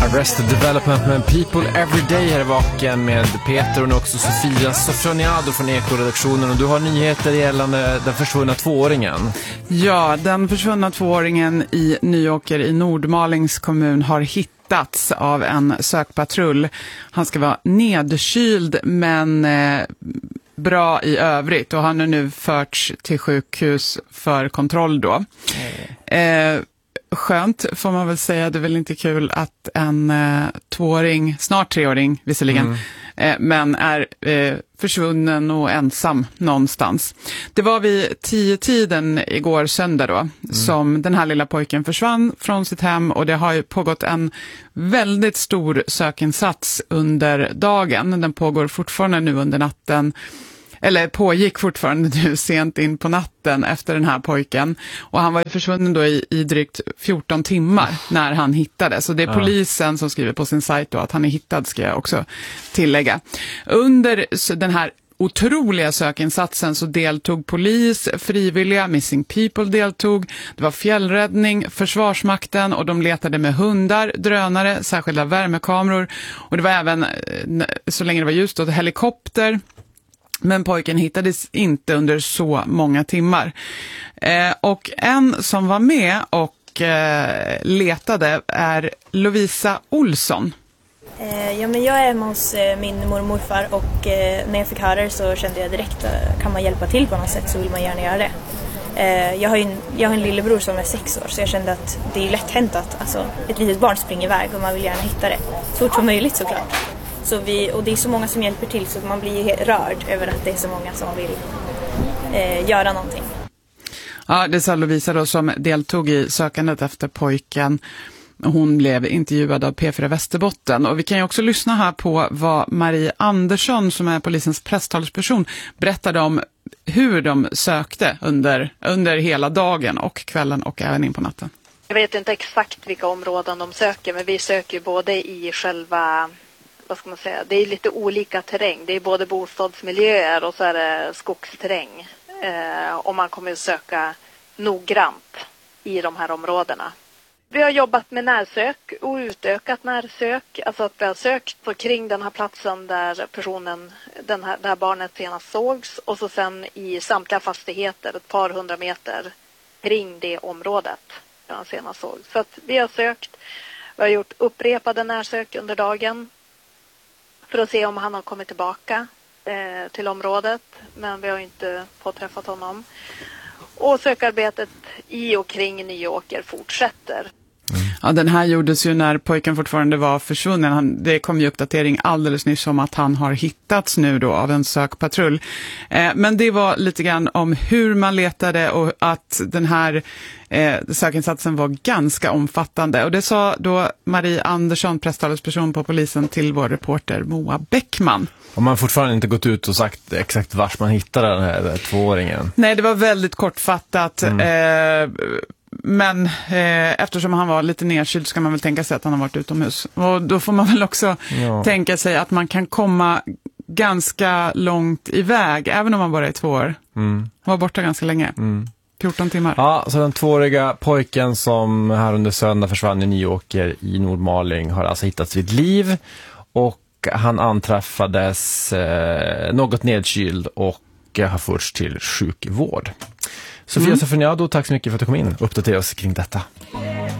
Arrested Development med People Everyday här i Vaken med Peter och nu också Sofia Sofroniado från Eko-redaktionen. Och du har nyheter gällande den försvunna tvååringen. Ja, den försvunna tvååringen i Nyåker i Nordmalings kommun har hittats av en sökpatrull. Han ska vara nedkyld men bra i övrigt och han är nu förts till sjukhus för kontroll då. Skönt får man väl säga, det är väl inte kul att en tvååring, snart treåring visserligen, men är försvunnen och ensam någonstans. Det var vid 10-tiden igår söndag då som den här lilla pojken försvann från sitt hem och det har ju pågått en väldigt stor sökinsats under dagen. Den pågår fortfarande nu under natten. Eller pågick fortfarande nu sent in på natten efter den här pojken. Och han var försvunnen då i drygt 14 timmar när han hittades. Så det är polisen som skriver på sin sajt då att han är hittad, ska jag också tillägga. Under den här otroliga sökinsatsen så deltog polis, frivilliga, Missing People deltog. Det var fjällräddning, Försvarsmakten och de letade med hundar, drönare, särskilda värmekameror. Och det var även, så länge det var ljust, då, helikopter. Men pojken hittades inte under så många timmar. Och en som var med och letade är Lovisa Olsson. Ja, men jag är hemma hos min mormor och morfar och när jag fick höra det så kände jag direkt att kan man hjälpa till på något sätt så vill man gärna göra det. Jag har en lillebror som är 6 år så jag kände att det är lätt hänt att ett litet barn springer iväg och man vill gärna hitta det. Så fort som möjligt såklart. Och det är så många som hjälper till så man blir rörd över att det är så många som vill göra någonting. Ja, det sa Lovisa då som deltog i sökandet efter pojken. Hon blev intervjuad av P4 Västerbotten. Och vi kan ju också lyssna här på vad Marie Andersson som är polisens presstalsperson berättade om hur de sökte under hela dagen och kvällen och även in på natten. Jag vet inte exakt vilka områden de söker men vi söker både i själva... Vad ska man säga? Det är lite olika terräng. Det är både bostadsmiljöer och så är det skogsterräng. Och man kommer att söka noggrant i de här områdena. Vi har jobbat med närsök och utökat närsök. Alltså att vi har sökt kring den här platsen där det här barnet senast sågs. Och så sen i samtliga fastigheter ett par 100 meter kring det området där han senast sågs. Så att vi har sökt. Vi har gjort upprepade närsök under dagen. För att se om han har kommit tillbaka till området. Men vi har inte fått träffat honom. Och sökarbetet i och kring Nyåker fortsätter. Ja, den här gjordes ju när pojken fortfarande var försvunnen. Det kom ju uppdatering alldeles nyss om att han har hittats nu då av en sökpatrull. Men det var lite grann om hur man letade och att den här sökinsatsen var ganska omfattande. Och det sa då Marie Andersson, presstalesperson på polisen, till vår reporter Moa Bäckman. Och man har fortfarande inte gått ut och sagt exakt vars man hittade den här tvååringen. Nej, det var väldigt kortfattat. Men eftersom han var lite nedkyld ska man väl tänka sig att han har varit utomhus. Och då får man väl också tänka sig att man kan komma ganska långt iväg, även om man bara är 2 år. Han var borta ganska länge. 14 timmar. Ja, så den 2-åriga pojken som här under söndag försvann i Nyåker i Nordmaling har alltså hittats vid liv. Och han anträffades något nedkyld och har förts till sjukvård. Sofia Sofroniado, tack så mycket för att du kom in och uppdaterade oss kring detta.